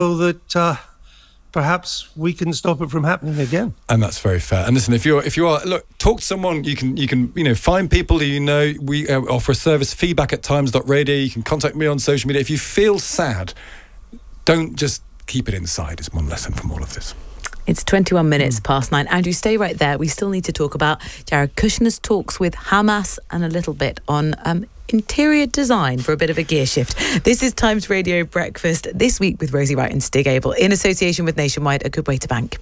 that perhaps we can stop it from happening again. And that's very fair. And listen, if you are, look, talk to someone. You can find people who you know. We offer a service, feedback@times.radio. You can contact me on social media. If you feel sad, don't just keep it inside. It's one lesson from all of this. It's 21 minutes past 9. Andrew, stay right there. We still need to talk about Jared Kushner's talks with Hamas and a little bit on interior design for a bit of a gear shift. This is Times Radio Breakfast this week with Rosie Wright and Stig Abel in association with Nationwide, a good way to bank.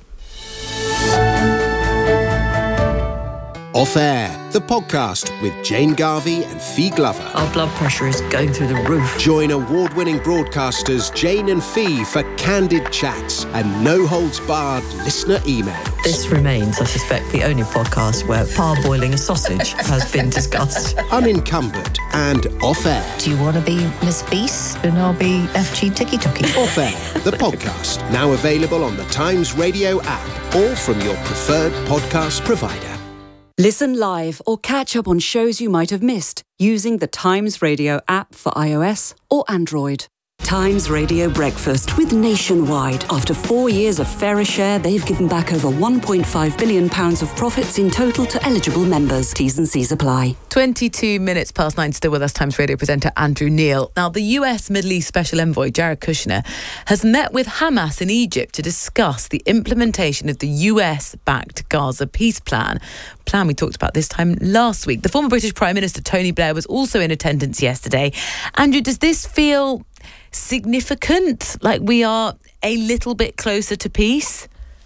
Off Air, the podcast with Jane Garvey and Fee Glover. Our blood pressure is going through the roof. Join award-winning broadcasters Jane and Fee for candid chats and no-holds-barred listener emails. This remains, I suspect, the only podcast where parboiling a sausage has been discussed. Unencumbered and Off Air. Do you want to be Miss Beast and I'll be FG Tiki Toki? Off Air, the podcast, now available on the Times Radio app or from your preferred podcast provider. Listen live or catch up on shows you might have missed using the Times Radio app for iOS or Android. Times Radio Breakfast with Nationwide. After 4 years of Fairer Share, they've given back over £1.5 billion of profits in total to eligible members. T's and C's apply. 22 minutes past 9, still with us, Times Radio presenter Andrew Neil. Now, the US Middle East Special Envoy, Jared Kushner, has met with Hamas in Egypt to discuss the implementation of the US-backed Gaza peace plan we talked about this time last week. The former British Prime Minister Tony Blair was also in attendance yesterday. Andrew, does this feel significant, like we are a little bit closer to peace?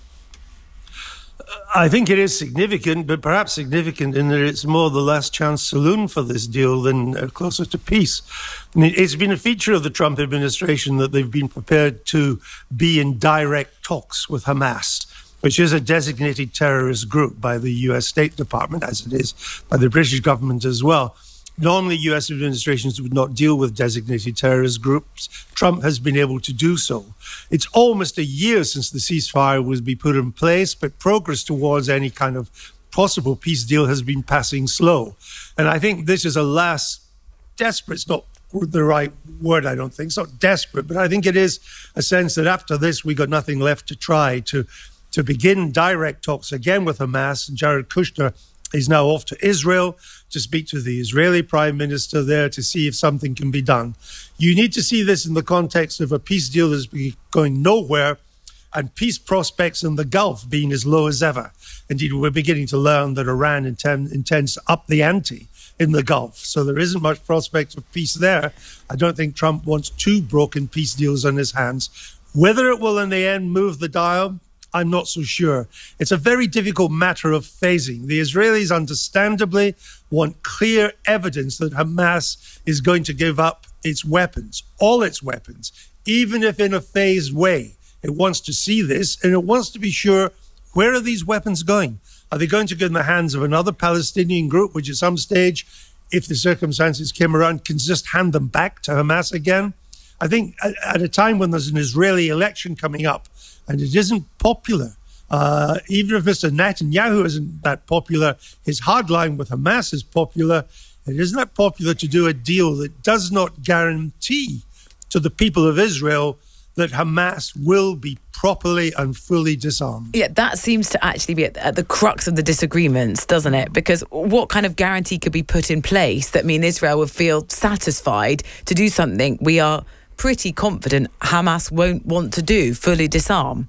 I think it is significant, but perhaps significant in that it's more the last chance saloon for this deal than closer to peace. I mean, it's been a feature of the Trump administration that they've been prepared to be in direct talks with Hamas, which is a designated terrorist group by the US State Department, as it is by the British government as well. Normally, US administrations would not deal with designated terrorist groups. Trump has been able to do so. It's almost a year since the ceasefire was be put in place, but progress towards any kind of possible peace deal has been passing slow. And I think this is a last desperate, it's not the right word, I don't think. It's not desperate, but I think it is a sense that after this, we got nothing left to try to begin direct talks again with Hamas. And Jared Kushner is now off to Israel to speak to the Israeli Prime Minister there to see if something can be done. You need to see this in the context of a peace deal that's going nowhere and peace prospects in the Gulf being as low as ever. Indeed, we're beginning to learn that Iran intends to up the ante in the Gulf. So there isn't much prospect of peace there. I don't think Trump wants two broken peace deals on his hands. Whether it will in the end move the dial, I'm not so sure. It's a very difficult matter of phasing. The Israelis understandably want clear evidence that Hamas is going to give up its weapons, all its weapons, even if in a phased way. It wants to see this, and it wants to be sure, where are these weapons going? Are they going to go in the hands of another Palestinian group, which at some stage, if the circumstances came around, can just hand them back to Hamas again? I think at a time when there's an Israeli election coming up, and it isn't popular, even if Mr. Netanyahu isn't that popular, his hard line with Hamas is popular. It isn't that popular to do a deal that does not guarantee to the people of Israel that Hamas will be properly and fully disarmed. Yeah, that seems to actually be at the crux of the disagreements, doesn't it? Because what kind of guarantee could be put in place that mean Israel would feel satisfied to do something we are pretty confident Hamas won't want to do, fully disarm?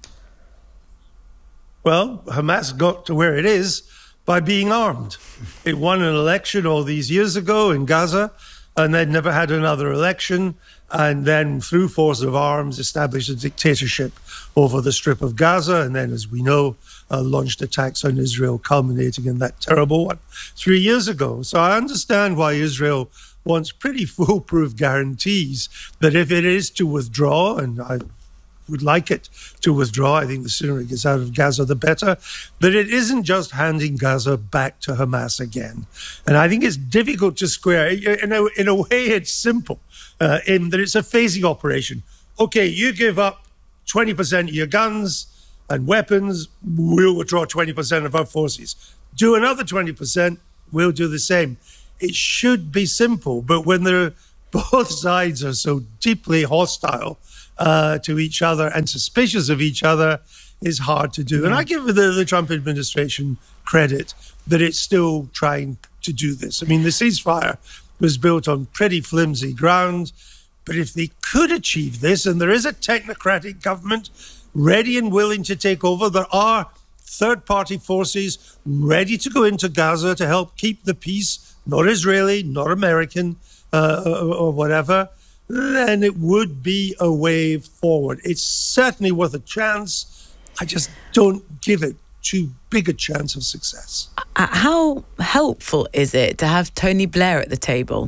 Well, Hamas got to where it is by being armed. It won an election all these years ago in Gaza, and they'd never had another election, and then through force of arms established a dictatorship over the Strip of Gaza, and then, as we know, launched attacks on Israel, culminating in that terrible one 3 years ago. So I understand why Israel wants pretty foolproof guarantees that if it is to withdraw, and I would like it to withdraw, I think the sooner it gets out of Gaza, the better, that it isn't just handing Gaza back to Hamas again. And I think it's difficult to square. In a way, it's simple, in that it's a phasing operation. Okay, you give up 20% of your guns and weapons, we'll withdraw 20% of our forces. Do another 20%, we'll do the same. It should be simple, but when both sides are so deeply hostile to each other and suspicious of each other is hard to do. And I give the Trump administration credit that it's still trying to do this. I mean, the ceasefire was built on pretty flimsy ground, but if they could achieve this, and there is a technocratic government ready and willing to take over, there are third-party forces ready to go into Gaza to help keep the peace, not Israeli, not American, or whatever, then it would be a way forward. It's certainly worth a chance. I just don't give it too big a chance of success. How helpful is it to have Tony Blair at the table?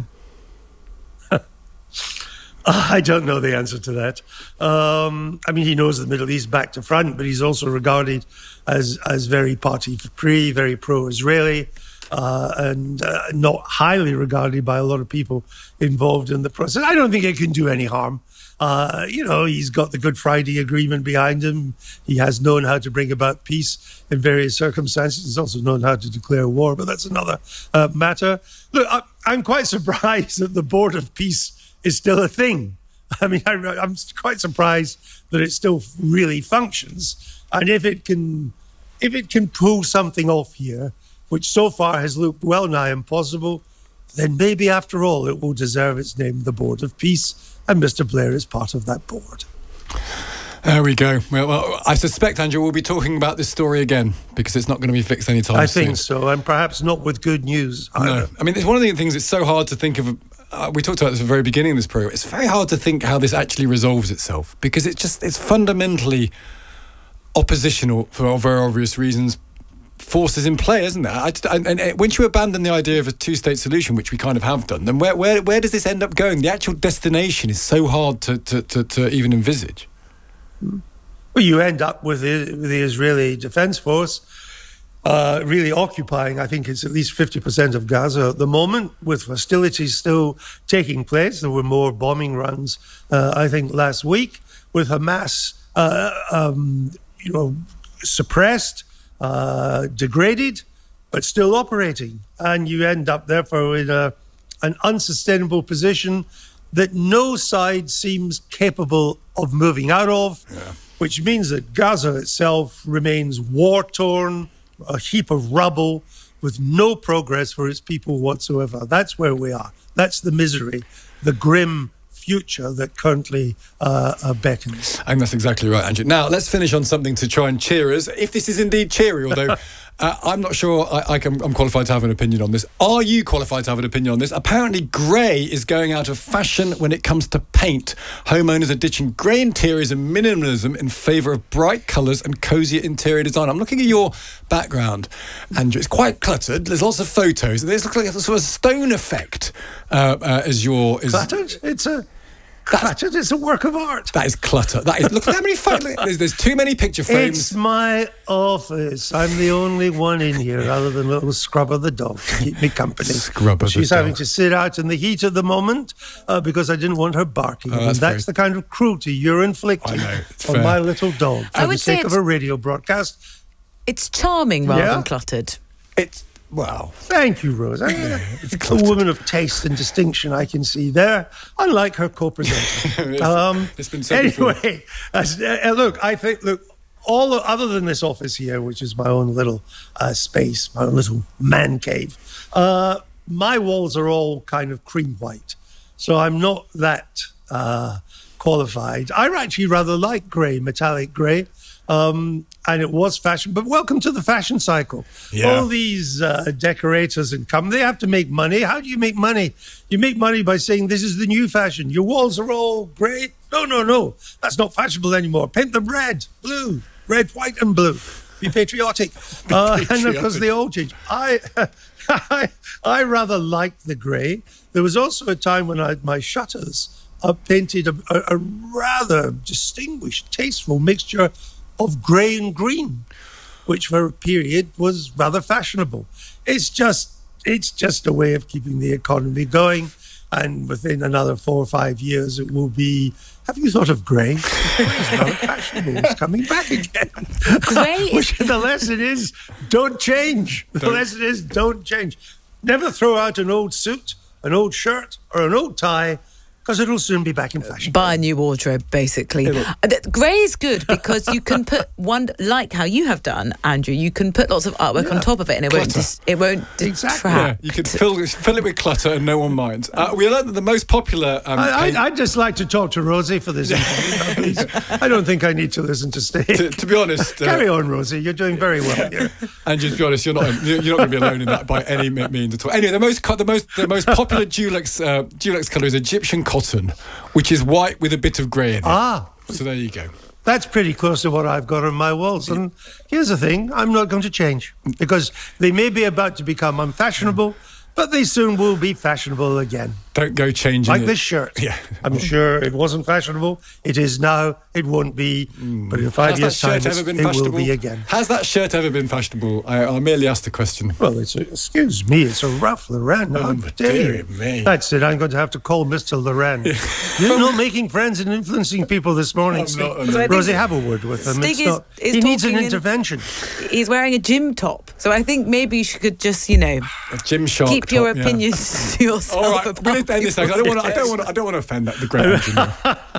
I don't know the answer to that. I mean, he knows the Middle East back to front, but he's also regarded as very party-free, very pro-Israeli, and not highly regarded by a lot of people involved in the process. I don't think it can do any harm. He's got the Good Friday Agreement behind him. He has known how to bring about peace in various circumstances. He's also known how to declare war, but that's another matter. Look, I'm quite surprised that the Board of Peace is still a thing. I mean, I'm quite surprised that it still really functions. And if it can pull something off here, which so far has looked well nigh impossible, then maybe after all it will deserve its name, the Board of Peace. And Mr. Blair is part of that board. There we go. Well, I suspect, Andrew, we'll be talking about this story again because it's not going to be fixed anytime soon. I think so, and perhaps not with good news either. No. I mean, it's one of the things, it's so hard to think of. We talked about this at the very beginning of this program. It's very hard to think how this actually resolves itself because it's fundamentally oppositional for very obvious reasons. Forces in play, isn't there? And once you abandon the idea of a two-state solution, which we kind of have done, then where does this end up going? The actual destination is so hard to even envisage. Well, you end up with the Israeli Defense Force really occupying, I think it's at least 50% of Gaza at the moment, with hostilities still taking place. There were more bombing runs, I think, last week, with Hamas, suppressed, degraded, but still operating. And you end up, therefore, in an unsustainable position that no side seems capable of moving out of, which means that Gaza itself remains war-torn, a heap of rubble, with no progress for its people whatsoever. That's where we are. That's the misery, the grim future that currently beckons. And that's exactly right, Andrew. Now, let's finish on something to try and cheer us, if this is indeed cheery, although I'm not sure I'm qualified to have an opinion on this. Are you qualified to have an opinion on this? Apparently, grey is going out of fashion when it comes to paint. Homeowners are ditching grey interiors and minimalism in favour of bright colours and cosier interior design. I'm looking at your background, Andrew. It's quite cluttered. There's lots of photos. This looks like a sort of stone effect. Cluttered? Cluttered is a work of art. That is clutter. That is. Look at how many photos. There's too many picture frames. It's my office. I'm the only one in here, other than little Scrubber the dog to keep me company. She's having to sit out in the heat at the moment because I didn't want her barking. And that's the kind of cruelty you're inflicting on my little dog for the sake of a radio broadcast. It's charming rather than cluttered. Well, thank you, Rose. It's a woman of taste and distinction, I can see there, unlike her co-presenter. It's been said anyway, all other than this office here, which is my own little space, my own little man cave, my walls are all kind of cream white. So I'm not that qualified. I actually rather like grey, metallic grey. And it was fashion, but welcome to the fashion cycle. Yeah. All these decorators they have to make money. How do you make money? You make money by saying this is the new fashion. Your walls are all grey. No. That's not fashionable anymore. Paint them red, blue, red, white, and blue. Be patriotic. And of course, they all change. I rather like the grey. There was also a time when I had my shutters painted a rather distinguished, tasteful mixture of grey and green, which for a period was rather fashionable. It's just a way of keeping the economy going, and within another 4 or 5 years it will be, have you thought of grey? It's rather fashionable. It's coming back again. Grey Which the lesson is, don't change. The lesson is, don't change. Never throw out an old suit, an old shirt, or an old tie, because it'll soon be back in fashion. Buy a new wardrobe, basically. Grey is good because you can put one, like how you have done, Andrew. You can put lots of artwork on top of it, and it won't detract. Yeah, you can fill it with clutter, and no one minds. We learned that the most popular. I'd just like to talk to Rosie for this interview. I don't think I need to listen to Steve. To be honest, carry on, Rosie. You're doing very well here. And just to be honest, you're not going to be alone in that by any means at all. Anyway, the most popular Dulux colour is Egyptian cotton, which is white with a bit of grey in it. So there you go. That's pretty close to what I've got on my walls. And here's the thing, I'm not going to change because they may be about to become unfashionable, but they soon will be fashionable again. Don't go changing like this shirt. Yeah. I'm sure it wasn't fashionable. It is now. It won't be. But in 5 years' time, it will be again. Has that shirt ever been fashionable? I merely asked the question. Well, excuse me, it's a Ralph Lauren. Dear me. That's it. I'm going to have to call Mr. Lauren. You're not making friends and influencing people this morning. Rosie, have a word with him. He needs an intervention. He's wearing a gym top. So I think maybe you should just, a gym shark keep your opinions to yourself. All right, I don't want to offend the great engineer.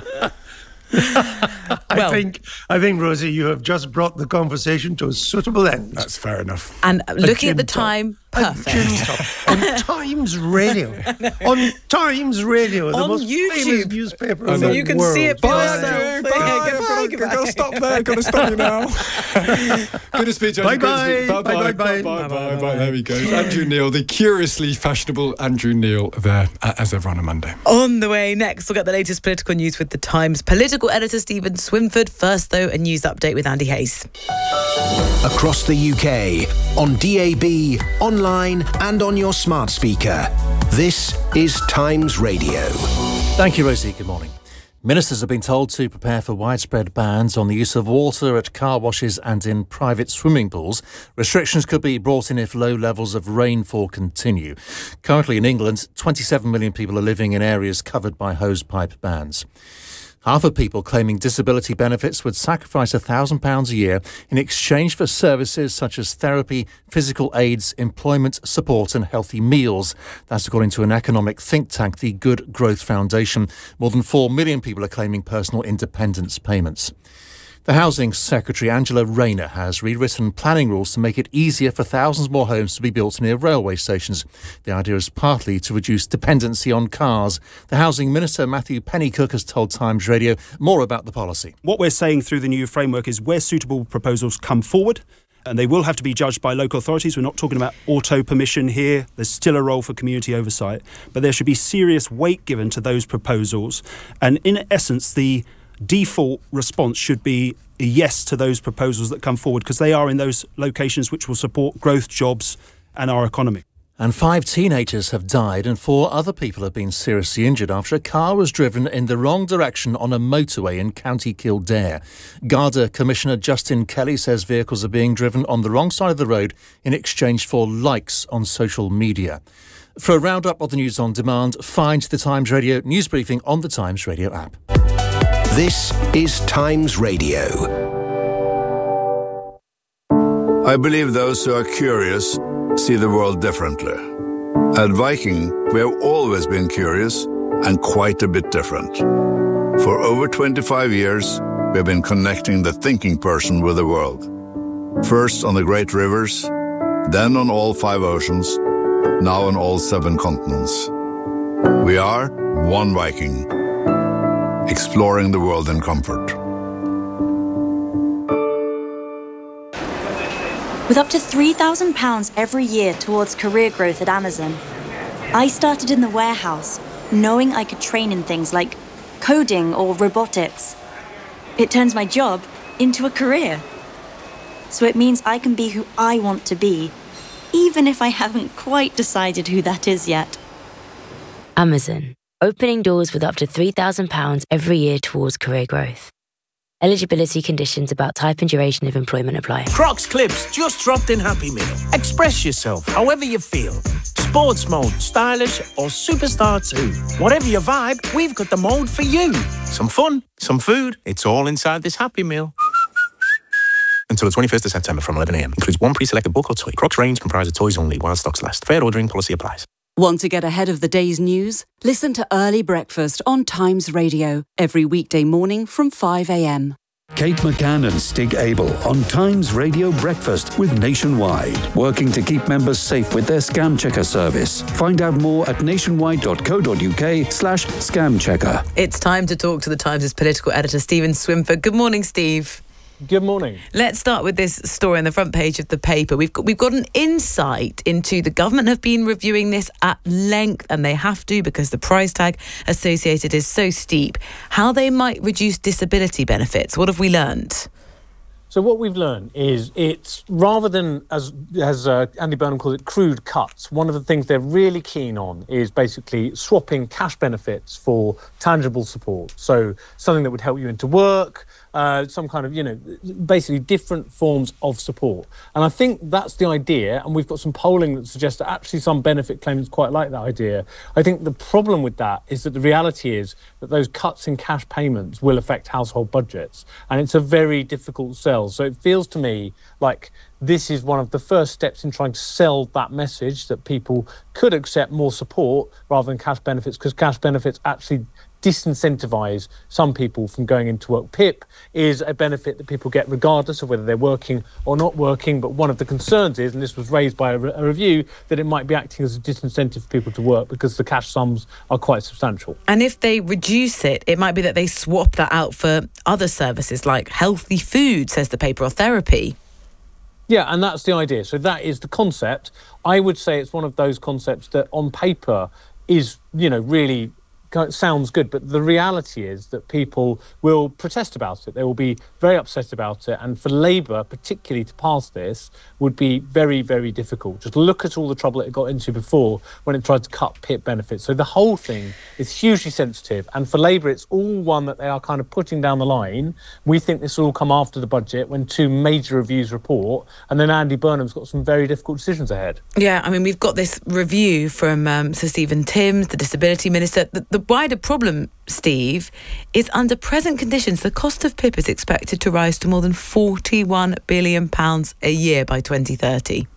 I think, Rosie, you have just brought the conversation to a suitable end. That's fair enough. And looking at the time, perfect. On Times Radio. On Times Radio, the most famous newspaper in the world. You can see it for yourself. Bye. Got to stop there. Got to stop you now. Good to speak to you. Bye. There we go. Andrew Neil, the curiously fashionable Andrew Neil there, as ever on a Monday. On the way next, we'll get the latest political news with the Times political editor Stephen Swinford. First, though, a news update with Andy Hayes. Across the UK, on DAB, online and on your smart speaker. This is Times Radio. Thank you, Rosie. Good morning. Ministers have been told to prepare for widespread bans on the use of water at car washes and in private swimming pools. Restrictions could be brought in if low levels of rainfall continue. Currently in England, 27 million people are living in areas covered by hosepipe bans. Half of people claiming disability benefits would sacrifice £1,000 a year in exchange for services such as therapy, physical aids, employment support and healthy meals. That's according to an economic think tank, the Good Growth Foundation. More than 4 million people are claiming personal independence payments. The Housing Secretary, Angela Rayner, has rewritten planning rules to make it easier for thousands more homes to be built near railway stations. The idea is partly to reduce dependency on cars. The Housing Minister, Matthew Pennycook, has told Times Radio more about the policy. What we're saying through the new framework is where suitable proposals come forward, and they will have to be judged by local authorities. We're not talking about auto permission here. There's still a role for community oversight, but there should be serious weight given to those proposals. And in essence, the default response should be a yes to those proposals that come forward, because they are in those locations which will support growth, jobs and our economy. And 5 teenagers have died and 4 other people have been seriously injured after a car was driven in the wrong direction on a motorway in County Kildare. Garda Commissioner Justin Kelly says vehicles are being driven on the wrong side of the road in exchange for likes on social media. For a roundup of the news on demand, find the Times Radio news briefing on the Times Radio app. This is Times Radio. I believe those who are curious see the world differently. At Viking, we have always been curious and quite a bit different. For over 25 years, we have been connecting the thinking person with the world. First on the great rivers, then on all 5 oceans, now on all 7 continents. We are one Viking, exploring the world in comfort. With up to £3,000 every year towards career growth at Amazon, I started in the warehouse, knowing I could train in things like coding or robotics. It turns my job into a career. So it means I can be who I want to be, even if I haven't quite decided who that is yet. Amazon, opening doors with up to £3,000 every year towards career growth. Eligibility conditions about type and duration of employment apply. Crocs Clips just dropped in Happy Meal. Express yourself however you feel. Sports mode, stylish or superstar too. Whatever your vibe, we've got the mode for you. Some fun, some food, it's all inside this Happy Meal. Until the 21st of September from 11am. Includes one pre-selected book or toy. Crocs range comprises toys only while stocks last. Fair ordering policy applies. Want to get ahead of the day's news? Listen to Early Breakfast on Times Radio every weekday morning from 5 a.m. Kate McCann and Stig Abel on Times Radio Breakfast with Nationwide, working to keep members safe with their scam checker service. Find out more at nationwide.co.uk/scam checker. It's time to talk to the Times' political editor, Stephen Swinford. Good morning, Steve. Good morning. Let's start with this story on the front page of the paper. We've got an insight into the government have been reviewing this at length, and they have to because the price tag associated is so steep. How they might reduce disability benefits. What have we learned? So what we've learned is it's rather than, as Andy Burnham calls it, crude cuts. One of the things they're really keen on is basically swapping cash benefits for tangible support. So something that would help you into work, some kind of, basically different forms of support. And I think that's the idea. And we've got some polling that suggests that actually some benefit claimants quite like that idea. I think the problem with that is that the reality is that those cuts in cash payments will affect household budgets. And it's a very difficult sell. So it feels to me like this is one of the first steps in trying to sell that message that people could accept more support rather than cash benefits, because cash benefits actually disincentivise some people from going into work. PIP is a benefit that people get regardless of whether they're working or not working, but one of the concerns is, and this was raised by a review, that it might be acting as a disincentive for people to work because the cash sums are quite substantial. And if they reduce it, it might be that they swap that out for other services like healthy food, says the paper, or therapy. Yeah, and that's the idea. So that is the concept. I would say it's one of those concepts that on paper is, really sounds good, but the reality is that people will protest about it. They will be very upset about it. And for Labour, particularly, to pass this would be very, very difficult. Just look at all the trouble it got into before when it tried to cut PIP benefits. So the whole thing is hugely sensitive. And for Labour, it's all one that they are kind of putting down the line. We think this will all come after the budget when two major reviews report. And then Andy Burnham's got some very difficult decisions ahead. Yeah, I mean, we've got this review from Sir Stephen Timms, the Disability Minister. The wider problem, Steve, is under present conditions, the cost of PIP is expected to rise to more than £41 billion a year by 2030.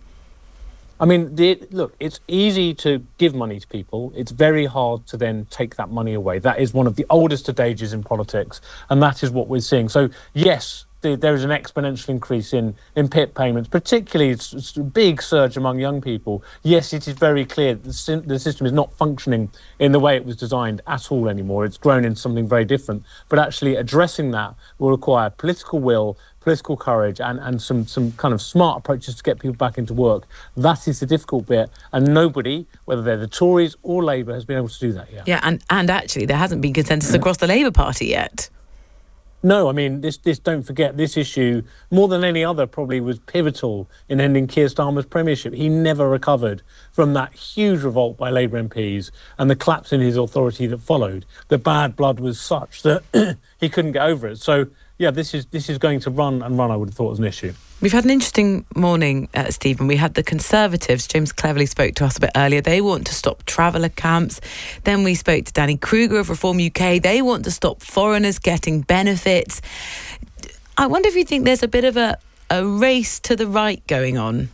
I mean, look, it's easy to give money to people. It's very hard to then take that money away. That is one of the oldest adages in politics, and that is what we're seeing. So, yes, there is an exponential increase in PIP payments, particularly it's a big surge among young people. Yes, it is very clear that the system is not functioning in the way it was designed at all anymore. It's grown into something very different. But actually addressing that will require political will, political courage and some kind of smart approaches to get people back into work. That is the difficult bit. And nobody, whether they're the Tories or Labour, has been able to do that yet. Yeah, and actually there hasn't been consensus across the Labour Party yet. No, I mean, this. Don't forget, this issue, more than any other, probably was pivotal in ending Keir Starmer's premiership. He never recovered from that huge revolt by Labour MPs and the collapse in his authority that followed. The bad blood was such that he couldn't get over it. So, yeah, this is going to run and run, I would have thought, as an issue. We've had an interesting morning, Stephen. We had the Conservatives. James Cleverly spoke to us a bit earlier. They want to stop traveller camps. Then we spoke to Danny Kruger of Reform UK. They want to stop foreigners getting benefits. I wonder if you think there's a bit of a race to the right going on.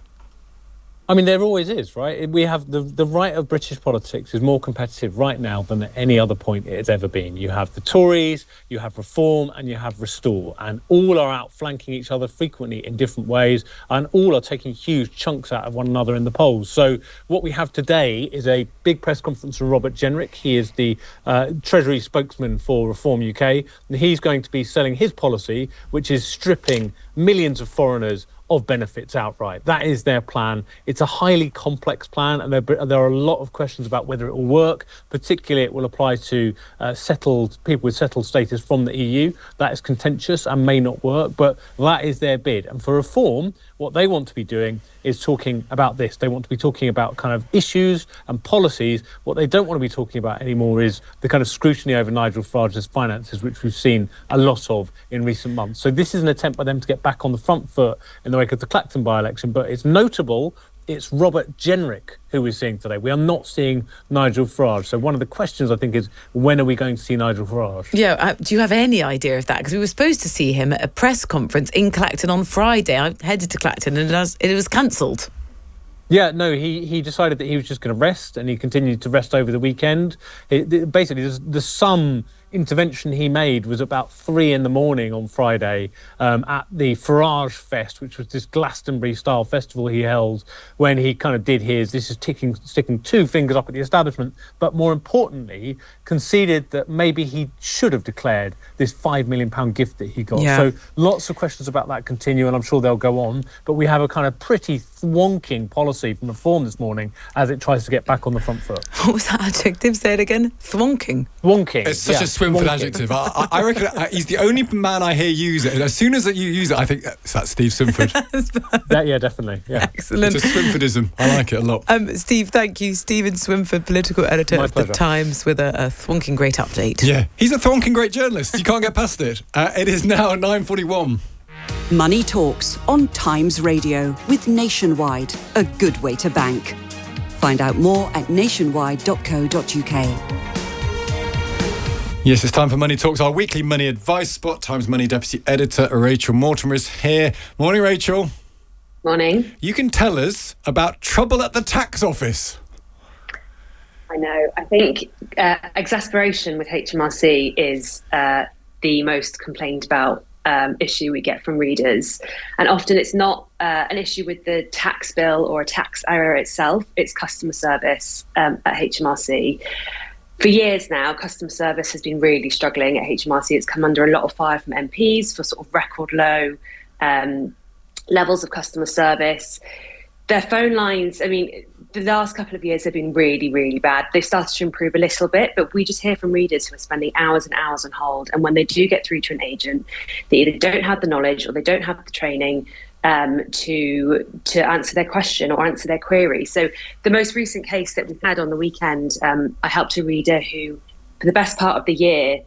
I mean, there always is, right? We have the right of British politics is more competitive right now than at any other point it has ever been. You have the Tories, you have Reform, and you have Restore, and all are outflanking each other frequently in different ways, and all are taking huge chunks out of one another in the polls. So what we have today is a big press conference from Robert Jenrick. He is the Treasury spokesman for Reform UK, and he's going to be selling his policy, which is stripping millions of foreigners of benefits outright. That is their plan. It's a highly complex plan, and there are a lot of questions about whether it will work. Particularly, it will apply to people with settled status from the EU. That is contentious and may not work, but that is their bid. And for Reform, what they want to be doing is talking about this. They want to be talking about kind of issues and policies. What they don't want to be talking about anymore is the kind of scrutiny over Nigel Farage's finances, which we've seen a lot of in recent months. So this is an attempt by them to get back on the front foot in the wake of the Clacton by-election. But it's notable, it's Robert Jenrick who we're seeing today. We are not seeing Nigel Farage. So one of the questions, I think, is when are we going to see Nigel Farage? Yeah, do you have any idea of that? Because we were supposed to see him at a press conference in Clacton on Friday. I headed to Clacton and it was cancelled. Yeah, no, he decided that he was just going to rest, and he continued to rest over the weekend. Basically, the sum intervention he made was about 3 a.m. on Friday at the Farage Fest, which was this Glastonbury-style festival he held when he kind of did his, this is sticking 2 fingers up at the establishment, but more importantly, conceded that maybe he should have declared this £5 million gift that he got. Yeah. So lots of questions about that continue, and I'm sure they'll go on, but we have a kind of pretty thwonking policy from Reform this morning as it tries to get back on the front foot. What was that adjective? Say it again. Thwonking. Thwonking. It's such a Swinford adjective. I reckon he's the only man I hear use it. And as soon as you use it, I think that's Steve Swinford. Yeah, definitely. Yeah. Excellent. It's a Swinfordism. I like it a lot. Steve, thank you. Stephen Swinford, political editor My of The pleasure. Times, with a thwonking great update. Yeah, he's a thwonking great journalist. You can't get past it. It is now 9:41. Money Talks on Times Radio with Nationwide, a good way to bank. Find out more at nationwide.co.uk. Yes, it's time for Money Talks, our weekly money advice spot. Times Money Deputy Editor Rachel Mortimer is here. Morning, Rachel. Morning. You can tell us about trouble at the tax office. I know. I think exasperation with HMRC is the most complained about issue we get from readers. And often it's not an issue with the tax bill or a tax error itself, it's customer service at HMRC. For years now, customer service has been really struggling at HMRC. It's come under a lot of fire from MPs for sort of record low levels of customer service. Their phone lines, I mean, the last couple of years have been really, really bad. They've started to improve a little bit, but we just hear from readers who are spending hours and hours on hold. And when they do get through to an agent, they either don't have the knowledge or they don't have the training to answer their question or answer their query. So the most recent case that we had on the weekend, I helped a reader who, for the best part of a year,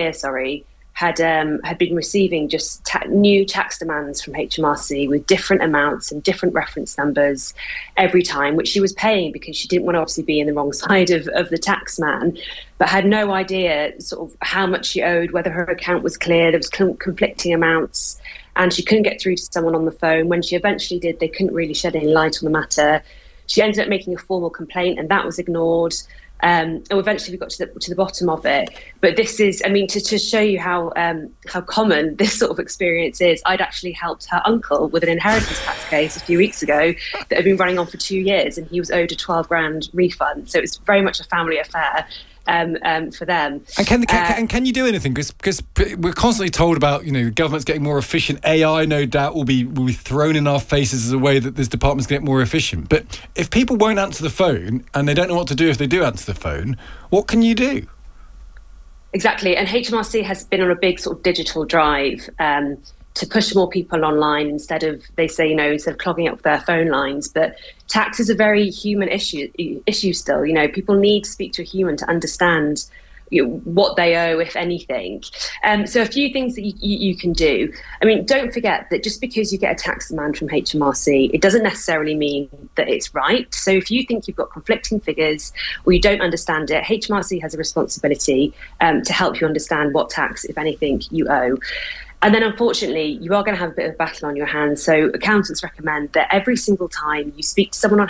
had been receiving just new tax demands from HMRC with different amounts and different reference numbers every time, which she was paying because she didn't want to obviously be in the wrong side of the tax man, but had no idea sort of how much she owed, whether her account was clear. There was conflicting amounts, and she couldn't get through to someone on the phone. When she eventually did, they couldn't really shed any light on the matter. She ended up making a formal complaint, and that was ignored. And eventually we got to the bottom of it. But this is, I mean, to show you how common this sort of experience is, I'd actually helped her uncle with an inheritance tax case a few weeks ago that had been running on for 2 years, and he was owed a 12 grand refund. So it's very much a family affair for them. And can you do anything? Because we're constantly told about, the government's getting more efficient. AI, no doubt, will be thrown in our faces as a way that this department's get more efficient. But if people won't answer the phone and they don't know what to do if they do answer the phone, what can you do? Exactly. And HMRC has been on a big sort of digital drive to push more people online instead of clogging up their phone lines. But tax is a very human issue still. People need to speak to a human to understand what they owe, if anything. So a few things that you can do. I mean, don't forget that just because you get a tax demand from HMRC, it doesn't necessarily mean that it's right. So if you think you've got conflicting figures or you don't understand it, HMRC has a responsibility to help you understand what tax, if anything, you owe. And then, unfortunately, you are going to have a bit of a battle on your hands. So accountants recommend that every single time you speak to someone at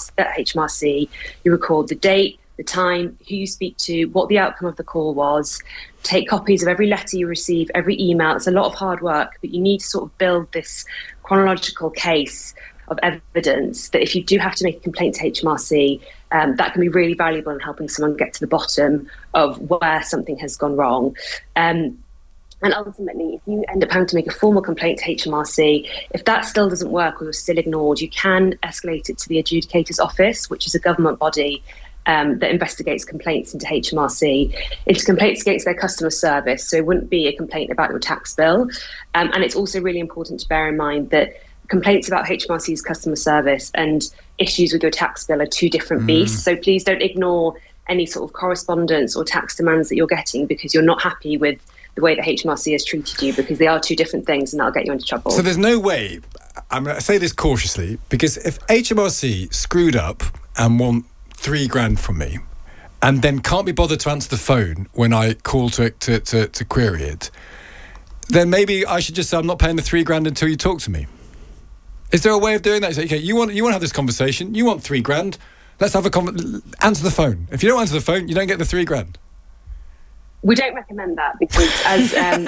HMRC, you record the date, the time, who you speak to, what the outcome of the call was, take copies of every letter you receive, every email. It's a lot of hard work, but you need to sort of build this chronological case of evidence that if you do have to make a complaint to HMRC, that can be really valuable in helping someone get to the bottom of where something has gone wrong. And ultimately, if you end up having to make a formal complaint to HMRC, if that still doesn't work or you're still ignored, you can escalate it to the Adjudicator's Office, which is a government body that investigates complaints into HMRC, into complaints against their customer service. So it wouldn't be a complaint about your tax bill. And it's also really important to bear in mind that complaints about HMRC's customer service and issues with your tax bill are two different beasts. So please don't ignore any sort of correspondence or tax demands that you're getting because you're not happy with the way that HMRC has treated you, because they are two different things and that'll get you into trouble. So there's no way, I'm going to say this cautiously, because if HMRC screwed up and want 3 grand from me and then can't be bothered to answer the phone when I call to query it, then maybe I should just say I'm not paying the 3 grand until you talk to me. Is there a way of doing that? You say, okay, you want to have this conversation. You want $3,000. Let's have answer the phone. If you don't answer the phone, you don't get the $3,000. We don't recommend that because, as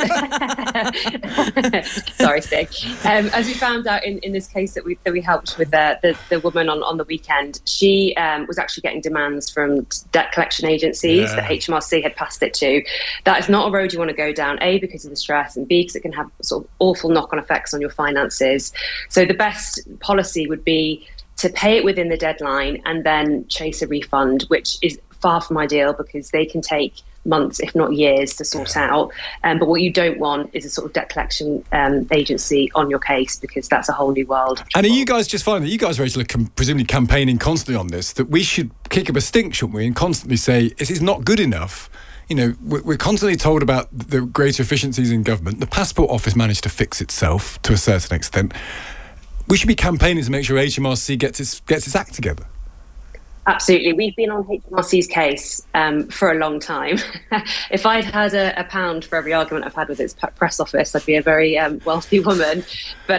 sorry, Stig. As we found out in this case that we helped with the woman on the weekend, she was actually getting demands from debt collection agencies that HMRC had passed it to. That is not a road you want to go down. A, because of the stress, and B, because it can have sort of awful knock-on effects on your finances. So the best policy would be to pay it within the deadline and then chase a refund, which is far from ideal because they can take months, if not years, to sort out. But what you don't want is a sort of debt collection agency on your case, because that's a whole new world. And are you guys just finding that you guys are actually presumably campaigning constantly on this, that we should kick up a stink, shouldn't we, and constantly say this is not good enough? You know, we're constantly told about the greater efficiencies in government. The Passport Office managed to fix itself to a certain extent. We should be campaigning to make sure HMRC gets its act together. Absolutely. We've been on HMRC's case for a long time. If I'd had a pound for every argument I've had with its press office, I'd be a very wealthy woman. But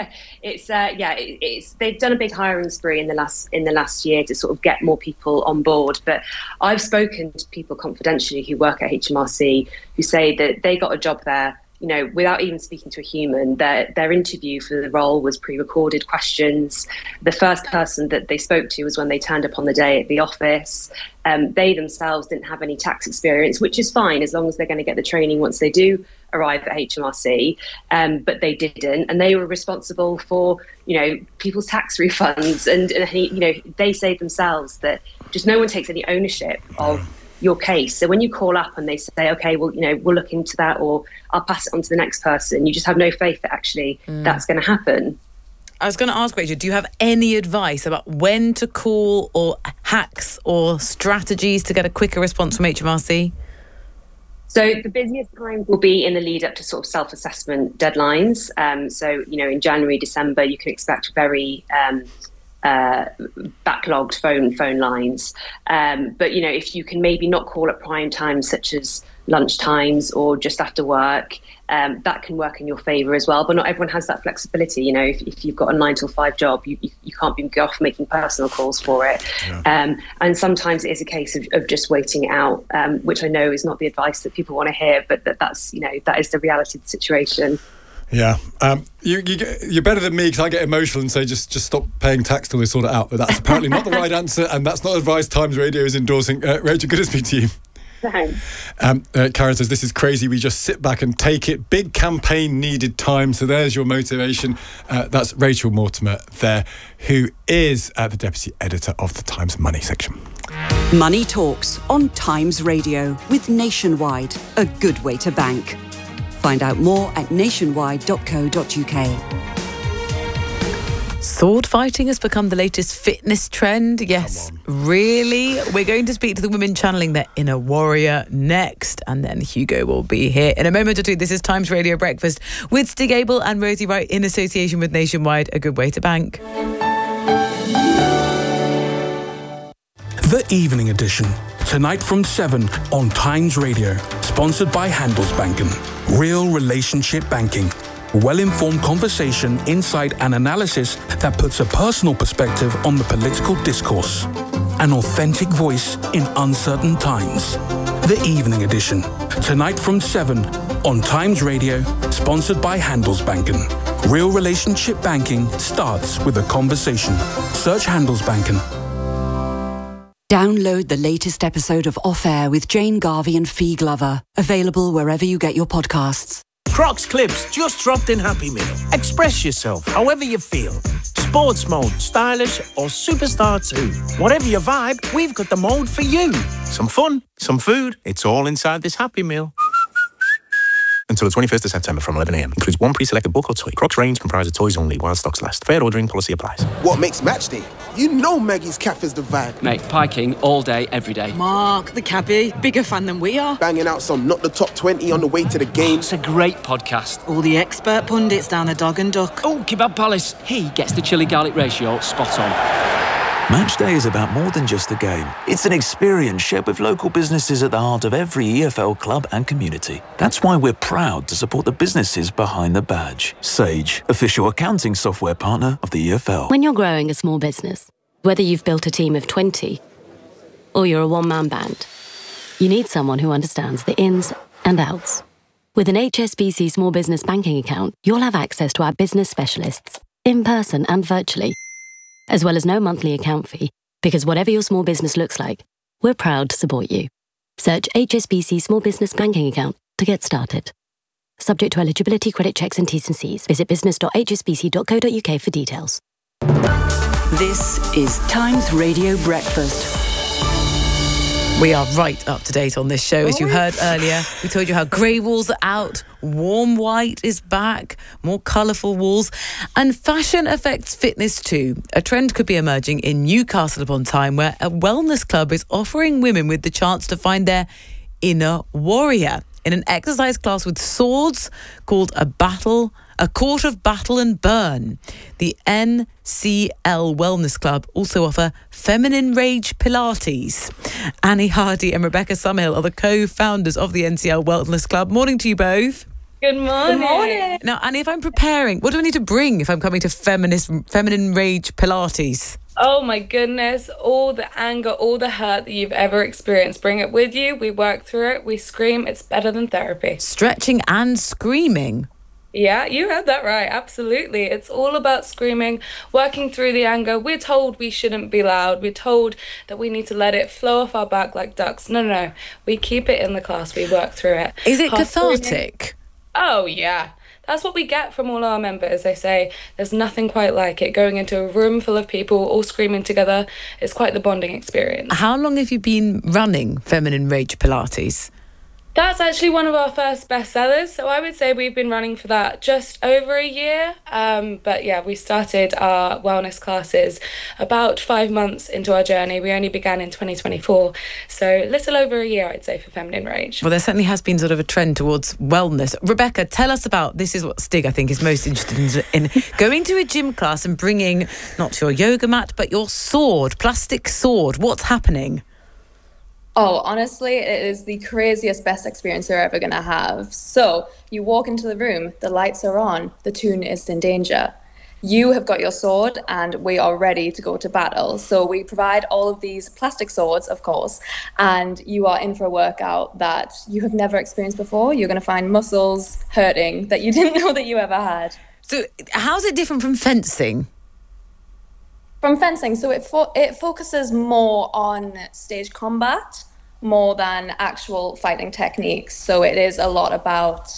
they've done a big hiring spree in the last year to sort of get more people on board. But I've spoken to people confidentially who work at HMRC who say that they got a job there, you know, without even speaking to a human. Their interview for the role was pre-recorded questions. The first person that they spoke to was when they turned up on the day at the office. They themselves didn't have any tax experience, which is fine as long as they're going to get the training once they do arrive at HMRC. But they didn't, and they were responsible for, you know, people's tax refunds. And you know, they say themselves that just no one takes any ownership of your case. So when you call up and they say, okay, well, you know, we'll look into that, or I'll pass it on to the next person, you just have no faith that actually that's going to happen. I was going to ask, Rachel, do you have any advice about when to call, or hacks or strategies to get a quicker response from HMRC? So the busiest time will be in the lead up to sort of self-assessment deadlines. So, you know, in January, December, you can expect very backlogged phone lines. But, you know, if you can maybe not call at prime times, such as lunch times or just after work, that can work in your favour as well. But not everyone has that flexibility. You know, if you've got a 9 to 5 job, you can't be off making personal calls for it. Yeah. And sometimes it is a case of just waiting it out, which I know is not the advice that people want to hear, but that's, you know, that is the reality of the situation. Yeah, you're better than me, because I get emotional and say just stop paying tax till they sort it out. But that's apparently not the right answer, and that's not advice Times Radio is endorsing. Rachel, good to speak to you. Thanks. Karen says, this is crazy. We just sit back and take it. Big campaign needed time. So there's your motivation. That's Rachel Mortimer there, who is the Deputy Editor of the Times Money section. Money Talks on Times Radio with Nationwide, a good way to bank. Find out more at nationwide.co.uk. Sword fighting has become the latest fitness trend. Yes, really? We're going to speak to the women channeling their inner warrior next. And then Hugo will be here in a moment or two. This is Times Radio Breakfast with Stig Abel and Rosie Wright in association with Nationwide, a good way to bank. The Evening Edition, tonight from 7 on Times Radio. Sponsored by Handelsbanken. Real relationship banking. Well-informed conversation, insight and analysis that puts a personal perspective on the political discourse. An authentic voice in uncertain times. The Evening Edition, tonight from 7 on Times Radio, sponsored by Handelsbanken. Real relationship banking starts with a conversation. Search Handelsbanken. Download the latest episode of Off Air with Jane Garvey and Fee Glover. Available wherever you get your podcasts. Crocs Clips just dropped in Happy Meal. Express yourself however you feel. Sports mode, stylish or superstar too. Whatever your vibe, we've got the mode for you. Some fun, some food, it's all inside this Happy Meal. Until the 21st of September from 11 a.m. Includes one pre-selected book or toy. Crocs range comprised of toys only while stocks last. Fair ordering policy applies. What makes match day? You know Maggie's Cafe is the vibe. Mate, Pie King all day, every day. Mark, the cabbie, bigger fan than we are. Banging out some Not the Top 20 on the way to the game. It's a great podcast. All the expert pundits down the Dog and Duck. Oh, Kebab Palace. He gets the chili garlic ratio spot on. Match Day is about more than just a game. It's an experience shared with local businesses at the heart of every EFL club and community. That's why we're proud to support the businesses behind the badge. Sage, official accounting software partner of the EFL. When you're growing a small business, whether you've built a team of 20 or you're a one-man band, you need someone who understands the ins and outs. With an HSBC Small Business Banking account, you'll have access to our business specialists, in person and virtually, as well as no monthly account fee, because whatever your small business looks like, we're proud to support you. Search HSBC Small Business Banking Account to get started. Subject to eligibility, credit checks and T's and C's. Visit business.hsbc.co.uk for details. This is Times Radio Breakfast. We are right up to date on this show. As you heard earlier, we told you how grey walls are out, warm white is back, more colourful walls, and fashion affects fitness too. A trend could be emerging in Newcastle upon Tyne, where a wellness club is offering women with the chance to find their inner warrior in an exercise class with swords called A Court of Battle and Burn. The NCL Wellness Club also offer Feminine Rage Pilates. Annie Hardy and Rebecca Summerhill are the co-founders of the NCL Wellness Club. Morning to you both. Good morning. Good morning. Now, Annie, if I'm preparing, what do I need to bring if I'm coming to Feminine Rage Pilates? Oh my goodness, all the anger, all the hurt that you've ever experienced, bring it with you. We work through it, we scream, it's better than therapy. Stretching and screaming. Yeah, you heard that right, absolutely. It's all about screaming, working through the anger. We're told we shouldn't be loud. We're told that we need to let it flow off our back like ducks. No. We keep it in the class, we work through it. Is it cathartic? Oh, yeah. That's what we get from all our members. They say there's nothing quite like it. Going into a room full of people all screaming together is quite the bonding experience. How long have you been running Feminine Rage Pilates? That's actually one of our first bestsellers. So I would say we've been running for that just over a year. But yeah, we started our wellness classes about 5 months into our journey. We only began in 2024. So little over a year, I'd say, for Feminine Rage. Well, there certainly has been sort of a trend towards wellness. Rebecca, tell us about, this is what Stig, I think, is most interested in going to a gym class and bringing not your yoga mat, but your sword, plastic sword. What's happening? Oh, honestly, it is the craziest, best experience you're ever going to have. So you walk into the room, the lights are on, the tune is in danger. You have got your sword and we are ready to go to battle. So we provide all of these plastic swords, of course, and you are in for a workout that you have never experienced before. You're going to find muscles hurting that you didn't know that you ever had. So how's it different from fencing? From fencing, so it focuses more on stage combat more than actual fighting techniques. So it is a lot about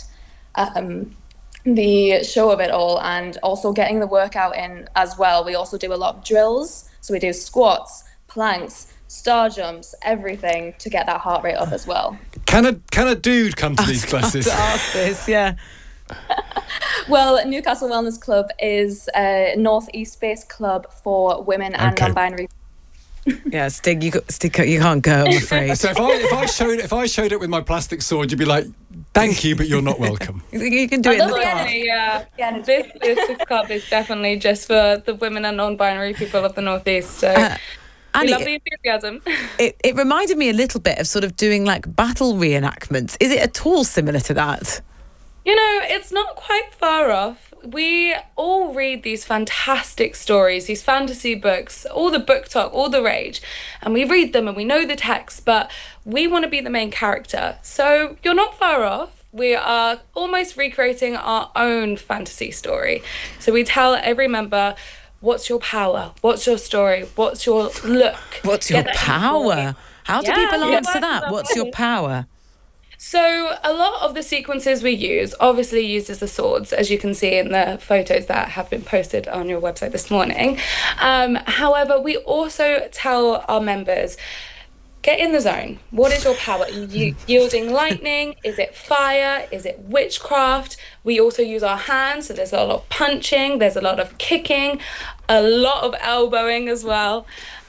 the show of it all and also getting the workout in as well. We also do a lot of drills. So we do squats, planks, star jumps, everything to get that heart rate up as well. Can a dude come to these classes? To ask this, yeah. Well, Newcastle Wellness Club is a northeast-based club for women and non-binary. Yeah, Stig, you can't go, I'm afraid. So if I showed it with my plastic sword, you'd be like, "Thank you, but you're not welcome." You can do it in the park. Yeah, this club is definitely just for the women and non-binary people of the northeast. So. We love the enthusiasm. It reminded me a little bit of sort of doing like battle reenactments. Is it at all similar to that? You know, it's not quite far off. We all read these fantastic stories, these fantasy books, all the book talk, all the rage, and we read them and we know the text, but we want to be the main character. So you're not far off. We are almost recreating our own fantasy story. So we tell every member, what's your power? What's your story? What's your look? What's your power? How do people answer that? What's your power? So a lot of the sequences we use obviously uses the swords, as you can see in the photos that have been posted on your website this morning. However, we also tell our members, get in the zone. What is your power? Are you yielding lightning? Is it fire? Is it witchcraft? We also use our hands, so there's a lot of punching, there's a lot of kicking, a lot of elbowing as well.